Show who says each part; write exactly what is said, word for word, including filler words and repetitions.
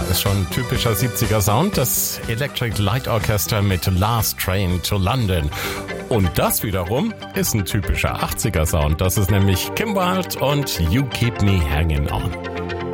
Speaker 1: ist schon ein typischer siebziger Sound, das Electric Light Orchestra mit Last Train to London. Und das wiederum ist ein typischer achtziger Sound, das ist nämlich Kim Wilde und You Keep Me Hanging On.